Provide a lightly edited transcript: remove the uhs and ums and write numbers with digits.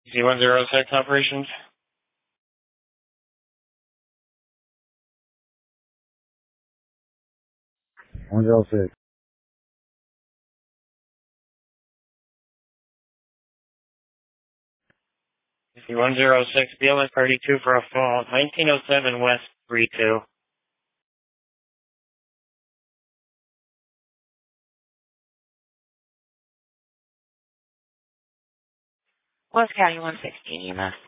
Z106 operations. 106. Z106, BLS 32 for a fall, 1907 West 32. West County 116 EMS.